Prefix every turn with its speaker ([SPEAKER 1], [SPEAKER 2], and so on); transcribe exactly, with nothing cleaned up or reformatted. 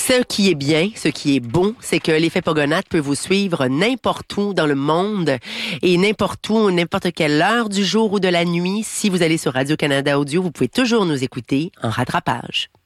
[SPEAKER 1] Ce qui est bien, ce qui est bon, c'est que l'effet Pogonade peut vous suivre n'importe où dans le monde et n'importe où, n'importe quelle heure du jour ou de la nuit. Si vous allez sur Radio-Canada Audio, vous pouvez toujours nous écouter en rattrapage.